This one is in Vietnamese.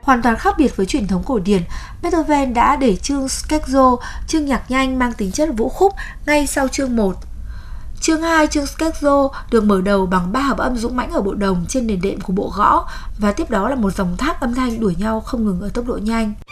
Hoàn toàn khác biệt với truyền thống cổ điển, Beethoven đã để chương Scherzo, chương nhạc nhanh mang tính chất vũ khúc ngay sau chương 1. Chương 2, chương Scherzo được mở đầu bằng 3 hợp âm dũng mãnh ở bộ đồng trên nền đệm của bộ gõ và tiếp đó là một dòng thác âm thanh đuổi nhau không ngừng ở tốc độ nhanh.